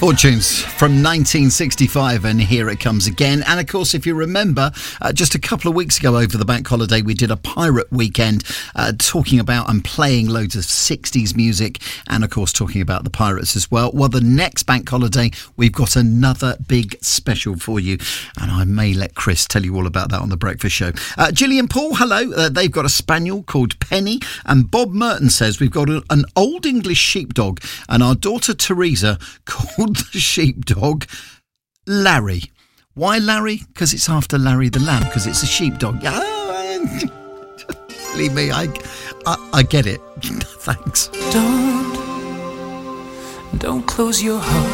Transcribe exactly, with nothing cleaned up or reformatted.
Fortunes from nineteen sixty-five, and here it comes again. And of course, if you remember, uh, just a couple of weeks ago over the bank holiday, we did a pirate weekend uh, talking about and playing loads of sixties music, and of course talking about the pirates as well. Well, the next bank holiday, we've got another big special for you, and I may let Chris tell you all about that on the breakfast show. Uh, Gillian Paul, hello. Uh, they've got a spaniel called Penny, and Bob Merton says we've got a, an old English sheepdog, and our daughter Teresa called the sheepdog Larry. Why Larry? Because it's after Larry the Lamb, because it's a sheepdog. Oh, believe me, I, I, I get it. Thanks. Don't, don't close your heart.